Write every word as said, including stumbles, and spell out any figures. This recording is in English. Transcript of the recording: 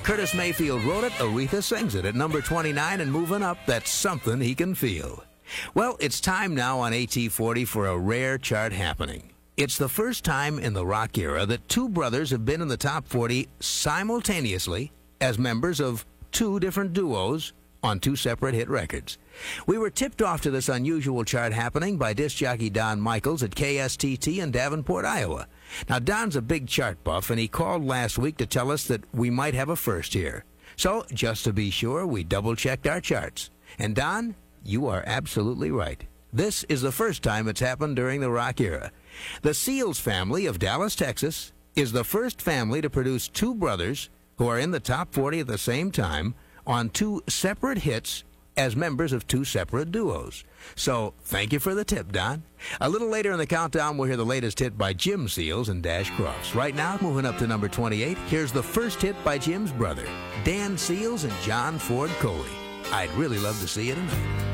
Curtis Mayfield wrote it, Aretha sings it at number twenty-nine, and moving up, that's Something He Can Feel. Well, it's time now on A T forty for a rare chart happening. It's the first time in the rock era that two brothers have been in the top forty simultaneously as members of two different duos on two separate hit records. We were tipped off to this unusual chart happening by disc jockey Don Michaels at K S T T in Davenport, Iowa. Now, Don's a big chart buff, and he called last week to tell us that we might have a first here. So, just to be sure, we double-checked our charts. And Don, you are absolutely right. This is the first time it's happened during the rock era. The Seals family of Dallas, Texas, is the first family to produce two brothers who are in the top forty at the same time on two separate hits as members of two separate duos. So, thank you for the tip, Don. A little later in the countdown, we'll hear the latest hit by Jim Seals and Dash Crofts. Right now, moving up to number twenty-eight, here's the first hit by Jim's brother, Dan Seals and John Ford Coley. I'd really love to see you tonight.